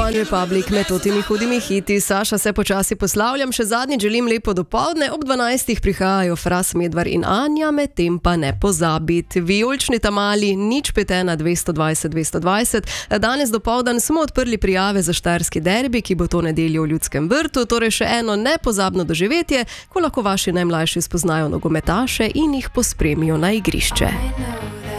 One Republic med totimi hudimi hiti. Saša, se počasi poslavljam, še zadnjič želim lepo dopoldne. Ob 12. prihajajo Fras, Medvar in Anja, medtem pa ne pozabiti. Vijolični tamali, 051 220 220. Danes dopoldan smo odprli prijave za štajerski derbi, ki bo to nedeljo v Ljudskem vrtu. Torej še eno nepozabno doživetje, ko lahko vaši najmlajši spoznajo nogometaše in jih pospremijo na igrišče.